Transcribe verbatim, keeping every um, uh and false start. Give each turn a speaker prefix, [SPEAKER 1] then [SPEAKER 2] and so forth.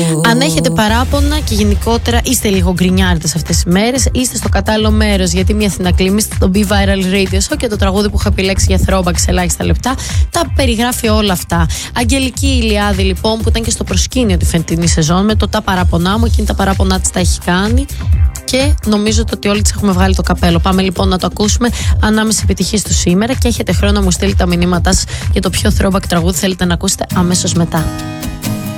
[SPEAKER 1] Αν έχετε παράπονα και γενικότερα είστε λίγο γκρινιάρδες αυτές τις μέρες, είστε στο κατάλληλο μέρος, γιατί μια Αθηνακλήμη είστε στο Be Viral Radio Show και το τραγούδι που είχα επιλέξει για throwback σε ελάχιστα λεπτά τα περιγράφει όλα αυτά. Αγγελική Ηλιάδη λοιπόν, που ήταν και στο προσκήνιο τη φετινή σεζόν με το τα παράπονά μου, εκείνη τα παράπονά της τα έχει κάνει και νομίζω ότι όλοι τις έχουμε βγάλει το καπέλο. Πάμε λοιπόν να το ακούσουμε. Ανάμεσα επιτυχίες του σήμερα και έχετε χρόνο να μου στείλετε τα μηνύματά σας για το ποιο throwback τραγούδι θέλετε να ακούσετε αμέσως μετά.